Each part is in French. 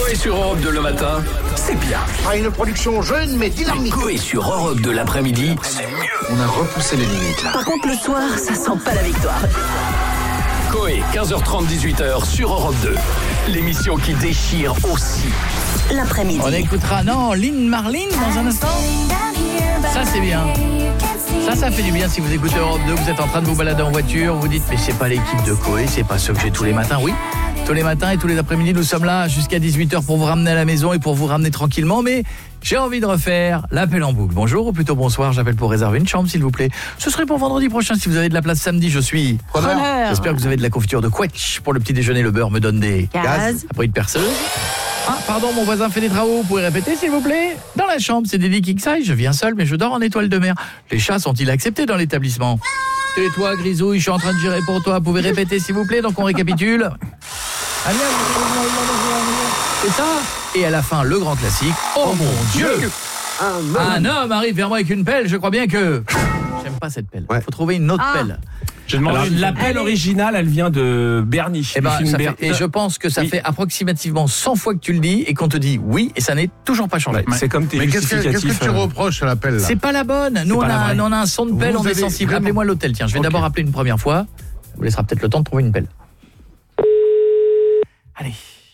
Coé sur Europe 2 le matin, c'est bien. Ah, une production jeune mais dynamique. Coé sur Europe 2 l'après-midi, c'est mieux. On a repoussé les limites là. Par contre, le soir, ça sent pas la victoire. Coé, 15h30, 18h sur Europe 2. L'émission qui déchire aussi. L'après-midi. On écoutera, Lynn Marlin dans un instant. Ça, c'est bien. Ça fait du bien si vous écoutez Europe 2, vous êtes en train de vous balader en voiture, vous dites, mais c'est pas l'équipe de Coé, c'est pas ceux que j'ai tous les matins. Oui, tous les matins et tous les après-midi, nous sommes là jusqu'à 18h pour vous ramener à la maison et pour vous ramener tranquillement, mais j'ai envie de refaire l'appel en boucle. Bonjour ou plutôt bonsoir, j'appelle pour réserver une chambre s'il vous plaît. Ce serait pour vendredi prochain si vous avez de la place samedi, je suis preneur. J'espère que vous avez de la confiture de Quetch pour le petit déjeuner, le beurre me donne des gaz. Après une perceuse. Ah, pardon, mon voisin fait des travaux, vous pouvez répéter s'il vous plaît? Dans la chambre, c'est des lits king size, je viens seul mais je dors en étoile de mer. Les chats sont-ils acceptés dans l'établissement? Tais-toi Grisouille, je suis en train de gérer pour toi, vous pouvez répéter s'il vous plaît, donc on récapitule. Allez, c'est ça. Et à la fin, le grand classique, oh mon Dieu, un homme arrive vers moi avec une pelle, je crois bien que... J'aime pas cette pelle, faut trouver une autre pelle. Je demande la pelle originale, elle vient de Bernie. Et je pense que ça fait approximativement 100 fois que tu le dis et qu'on te dit oui et ça n'est toujours pas changé. C'est comme tes justificatifs. Qu'est-ce que tu reproches à la pelle là? C'est pas la bonne. Nous on a un son de pelle, on est sensible. Vraiment... Appelez-moi l'hôtel. Tiens, je vais d'abord appeler une première fois. Ça vous laissera peut-être le temps de trouver une pelle. Allez.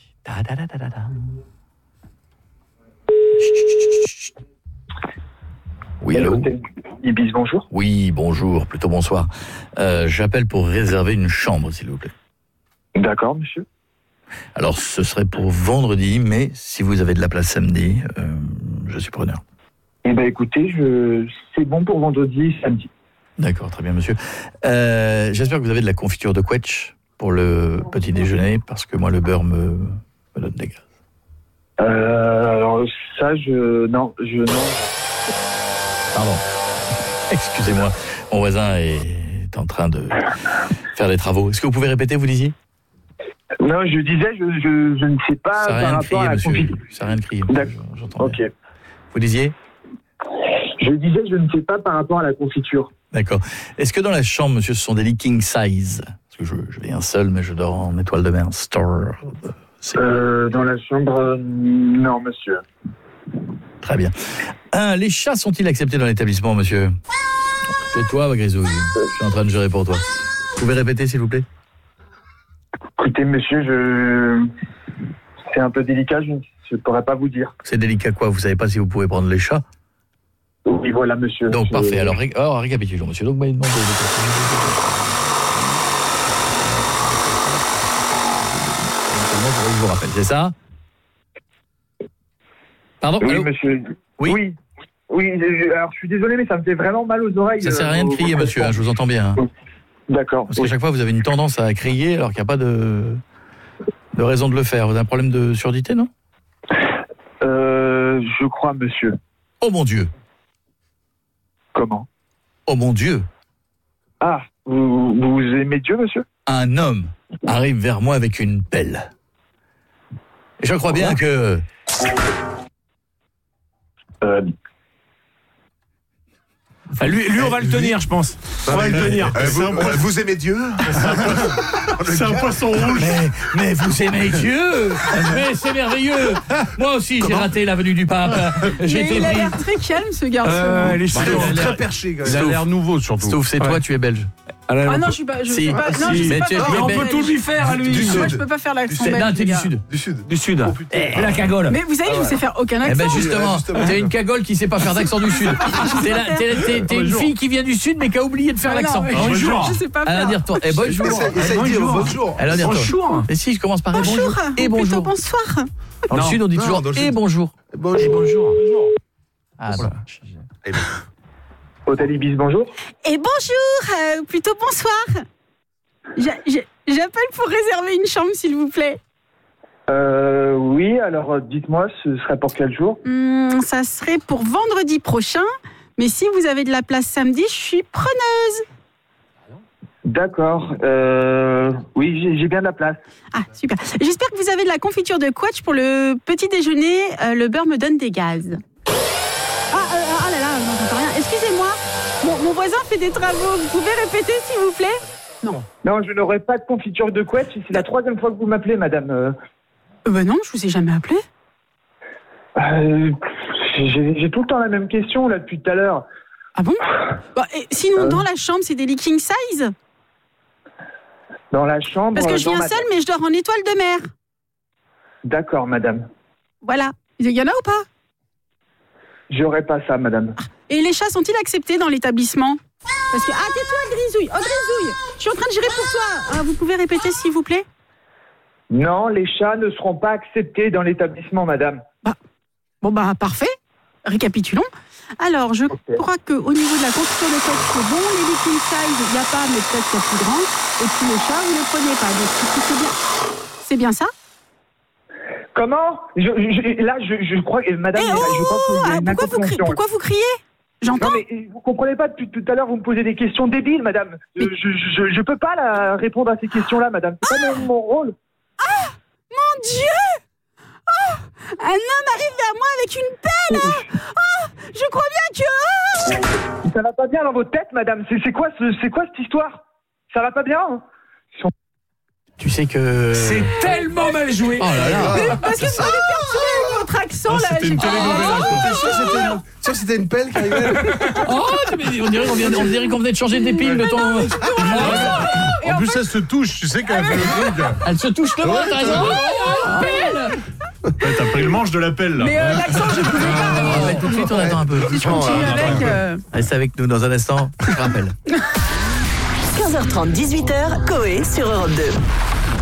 Oui, allô? Ibis, bonjour. Oui, bonjour, plutôt bonsoir. J'appelle pour réserver une chambre, s'il vous plaît. D'accord, monsieur. Alors, ce serait pour vendredi, mais si vous avez de la place samedi, je suis preneur. Eh bien, écoutez, c'est bon pour vendredi, samedi. D'accord, très bien, monsieur. J'espère que vous avez de la confiture de Quetch pour le petit déjeuner, parce que moi, le beurre me donne des gaz. Alors, ça, non. Pardon. Excusez-moi, mon voisin est en train de faire des travaux. Est-ce que vous pouvez répéter, vous disiez? Non, je disais, je ne sais pas ça par rapport à la confiture. Ça n'a rien de crier, j'entends. Ok. Vous disiez? Je disais, je ne sais pas par rapport à la confiture. D'accord. Est-ce que dans la chambre, monsieur, ce sont des lits king size? Parce que je viens seul, mais je dors en étoile de mer, store. Dans la chambre, non, monsieur. Très bien. Les chats sont-ils acceptés dans l'établissement, monsieur? C'est toi, Grisouille. Je suis en train de gérer pour toi. Vous pouvez répéter, s'il vous plaît? Écoutez, monsieur, c'est un peu délicat, je ne pourrais pas vous dire. C'est délicat quoi? Vous savez pas si vous pouvez prendre les chats? Oui, voilà, monsieur. Donc, parfait. Alors, récapitulons, monsieur. Donc, je vous rappelle, c'est ça? Pardon? Oui, allô? monsieur. Oui. Alors, je suis désolé, mais ça me fait vraiment mal aux oreilles. Ça sert à rien de crier, monsieur, je vous entends bien. D'accord. Parce qu'à chaque fois, vous avez une tendance à crier alors qu'il n'y a pas de raison de le faire. Vous avez un problème de surdité, non? Je crois, monsieur. Oh mon Dieu! Comment? Oh mon Dieu! Ah, vous aimez Dieu, monsieur? Un homme arrive vers moi avec une pelle. Et je crois bien que... Lui, on va le tenir, je pense. On va le tenir. Vous aimez Dieu? C'est un poisson rouge. Mais vous aimez Dieu? Mais c'est merveilleux. Moi aussi, j'ai raté la venue du pape. Il a l'air très calme, ce garçon. Les cheveux très perché. Il a l'air nouveau, surtout. Sauf c'est toi, tu es belge. Ah non, je suis pas. On peut tout lui faire à lui. Moi, je peux pas faire l'accent belge. Non, t'es du sud. Du sud. Et la cagole. Mais vous savez, je ne sais faire aucun accent. Eh ben justement, t'es une cagole qui sait pas faire d'accent du sud. T'es une fille qui vient du sud mais qui a oublié de faire l'accent. Bonjour. Je sais pas Elle va faire. dire toi. Bonjour. Essaye de dire bonjour. Elle va dire bonjour. Et si je commence par bonjour et Ou plutôt bonjour. bonsoir. Dans le sud, on dit toujours et bonjour. Bonjour. Ah, Hôtel Ibis, bonjour. Et bonjour, plutôt bonsoir. J'appelle pour réserver une chambre, s'il vous plaît. Oui, alors dites-moi, ce serait pour quel jour? Ça serait pour vendredi prochain, mais si vous avez de la place samedi, je suis preneuse. D'accord. Oui, j'ai bien de la place. Ah, super. J'espère que vous avez de la confiture de Quetch pour le petit déjeuner. Le beurre me donne des gaz. Ah là là, je n'entends rien. Excusez-moi, mon voisin fait des travaux. Vous pouvez répéter, s'il vous plaît? Non. Non, je n'aurai pas de confiture de Quetch. C'est la troisième fois que vous m'appelez, madame. Non, je vous ai jamais appelé. J'ai tout le temps la même question là depuis tout à l'heure. Ah bon? Sinon, dans la chambre, c'est des lits king size? Dans la chambre. Parce que je viens seule, mais je dors en étoile de mer. D'accord, madame. Voilà. Il y en a ou pas? J'aurais pas ça, madame. Et les chats sont-ils acceptés dans l'établissement? Parce que... Ah, tais-toi, Grisouille. Oh, Grisouille, je suis en train de gérer pour toi. Vous pouvez répéter, s'il vous plaît? Non, les chats ne seront pas acceptés dans l'établissement, madame. Parfait. Récapitulons. Alors, je crois qu'au niveau de la construction de couette, c'est bon. Les lits king size, il n'y a pas, mais peut-être qu'il y a plus grand. Et puis les chats, vous ne les prenez pas. Donc, c'est bien ça? Comment? Je crois que madame, je pense que vous avez une incompréhension. Pourquoi vous criez? J'entends. Non, mais vous comprenez pas, depuis tout à l'heure, vous me posez des questions débiles, madame. Je peux pas répondre à ces questions-là, madame. C'est pas mon rôle. Ah, mon Dieu! Un homme arrive vers moi avec une pelle. Je crois bien que... Ça va pas bien dans votre tête, madame. C'est quoi cette histoire? Ça va pas bien, hein? Tu sais que... C'est tellement mal joué. Oh là là. Parce que ça avait perturbé avec votre accent, là. C'était une télénovela. T'es sûr que c'était une pelle qui arrivait? Mais on dirait qu'on venait de changer d'épile de ton... En plus, elle se touche, tu sais qu'elle fait le truc. Elle se touche le bras, t'as raison. T'as pris le manche de la pelle, là. Mais l'accent, je ne pouvais pas. Tout de suite, on attend un peu. Si je continue avec... Reste avec nous dans un instant, je rappelle. 15h30, 18h, Coé sur Europe 2.